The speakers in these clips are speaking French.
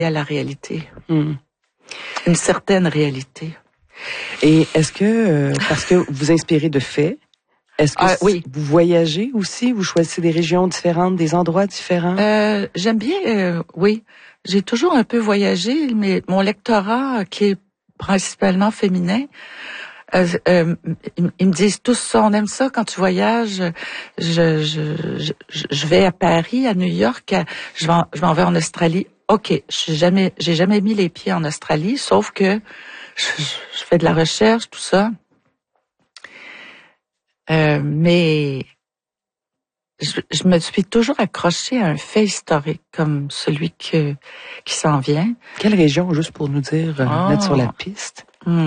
à la réalité. Une certaine réalité. Et est-ce que, parce que vous inspirez de faits, est-ce que oui. vous voyagez aussi? Vous choisissez des régions différentes, des endroits différents? J'aime bien, oui. J'ai toujours un peu voyagé, mais mon lectorat, qui est principalement féminin, ils me disent tous ça, on aime ça quand tu voyages. Je vais à Paris, à New York, je m'en vais en Australie. OK, j'ai jamais mis les pieds en Australie, sauf que je fais de la recherche, tout ça. Mais je me suis toujours accrochée à un fait historique comme celui qui s'en vient. Quelle région, juste pour nous dire, mettre sur la piste?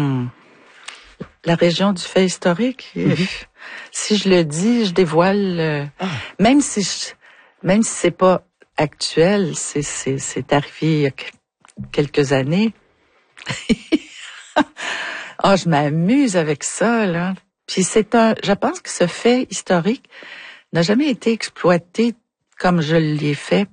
La région du fait historique. Si je le dis, je dévoile. Même si c'est pas actuel, c'est arrivé il y a quelques années. Je m'amuse avec ça, là. Puis je pense que ce fait historique n'a jamais été exploité comme je l'ai fait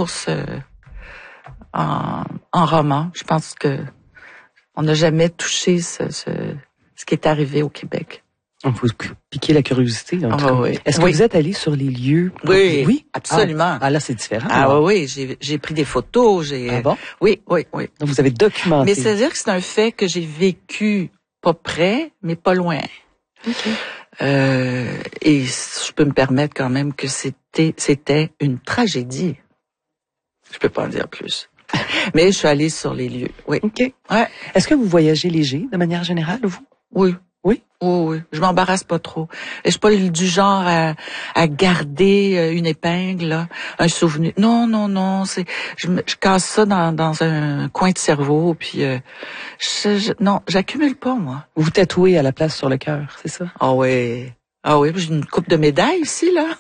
en roman. Je pense que on n'a jamais touché ce qui est arrivé au Québec. On peut piquer la curiosité. Oui. Est-ce que vous êtes allé sur les lieux? Oui, absolument. Là, c'est différent. Oui, j'ai pris des photos. Bon? Oui. Donc, vous avez documenté. Mais c'est-à-dire que c'est un fait que j'ai vécu pas près, mais pas loin. OK. Et je peux me permettre quand même que c'était une tragédie. Je peux pas en dire plus. Mais je suis allée sur les lieux. Oui. OK. Ouais. Est-ce que vous voyagez léger de manière générale, vous? Oui. Oui? Oui. Je m'embarrasse pas trop. Et je suis pas du genre à garder une épingle, là, un souvenir. Non. Je casse ça dans un coin de cerveau, puis non, j'accumule pas, moi. Vous tatouez à la place sur le cœur, c'est ça? Ah oui, j'ai une coupe de médailles ici, là.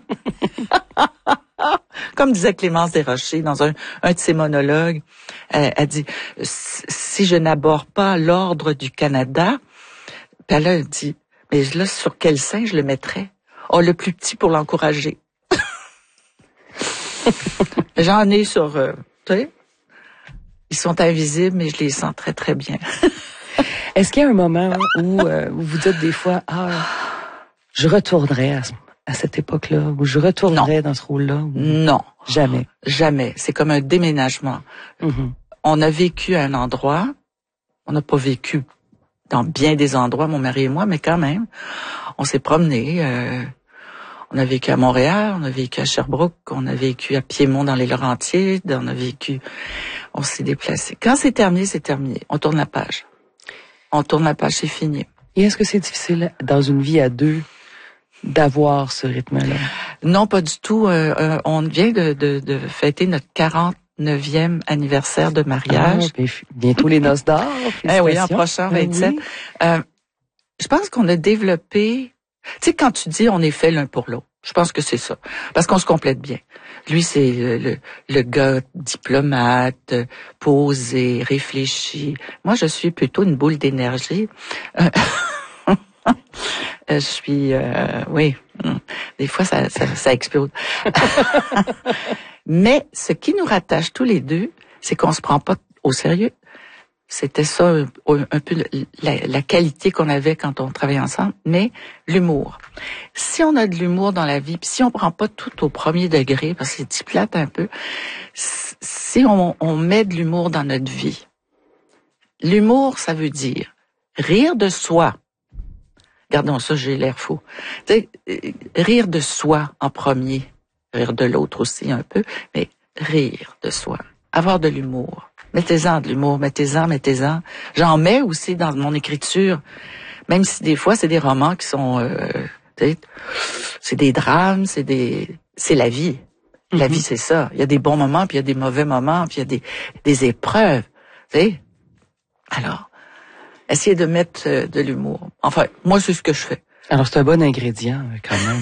Comme disait Clémence Desrochers dans un de ses monologues, elle dit « Si je n'aborde pas l'ordre du Canada », puis là, elle dit « Mais là, sur quel sein je le mettrais? » « Oh, le plus petit pour l'encourager. » J'en ai sur... tu sais, ils sont invisibles, mais je les sens très, très bien. Est-ce qu'il y a un moment où vous dites des fois je retournerais à cette époque-là, ou je retournerais dans ce rôle-là? Non. Jamais. Jamais. C'est comme un déménagement. On a vécu à un endroit, on n'a pas vécu dans bien des endroits, mon mari et moi, mais quand même, on s'est promenés. On a vécu à Montréal, on a vécu à Sherbrooke, on a vécu à Piémont dans les Laurentides, on s'est déplacé. Quand c'est terminé, c'est terminé. On tourne la page. C'est fini. Et est-ce que c'est difficile dans une vie à deux d'avoir ce rythme-là? Non, pas du tout. On vient de fêter notre 49e anniversaire de mariage. Bientôt les noces d'or. Oui, l'an prochain, 27. Oui. Je pense qu'on a développé... Tu sais, quand tu dis on est fait l'un pour l'autre, je pense que c'est ça. Parce qu'on se complète bien. Lui, c'est le gars diplomate, posé, réfléchi. Moi, je suis plutôt une boule d'énergie. Je suis... oui, des fois, ça explose. Mais ce qui nous rattache tous les deux, c'est qu'on se prend pas au sérieux. C'était ça un peu la qualité qu'on avait quand on travaillait ensemble, mais l'humour. Si on a de l'humour dans la vie, puis si on prend pas tout au premier degré, parce que c'est plate un peu, si on met de l'humour dans notre vie, l'humour, ça veut dire rire de soi. Gardons ça, j'ai l'air fou. Tu sais, rire de soi en premier, rire de l'autre aussi un peu, mais rire de soi, avoir de l'humour. Mettez-en de l'humour, mettez-en. J'en mets aussi dans mon écriture, même si des fois c'est des romans qui sont, c'est des drames, c'est la vie. La vie, c'est ça. Il y a des bons moments, puis il y a des mauvais moments, puis il y a des épreuves. Tu sais. Alors, essayez de mettre de l'humour. Enfin, moi, c'est ce que je fais. Alors, c'est un bon ingrédient, quand même.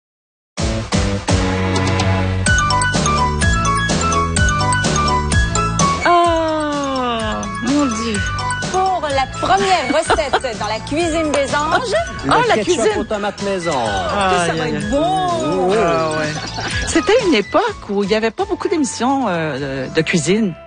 La première recette dans la cuisine des anges. La cuisine aux tomates maison. Ça va être bon. C'était une époque où il n'y avait pas beaucoup d'émissions de cuisine.